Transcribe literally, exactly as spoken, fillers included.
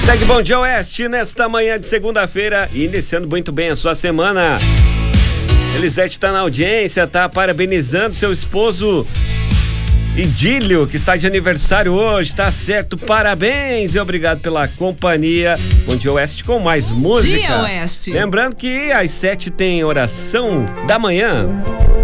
Segue Bom Dia Oeste nesta manhã de segunda-feira, iniciando muito bem a sua semana. Elisete tá na audiência, tá parabenizando seu esposo Idílio, que está de aniversário hoje, tá certo, parabéns e obrigado pela companhia. Bom Dia Oeste com mais música. Dia Oeste. Lembrando que às sete tem oração da manhã.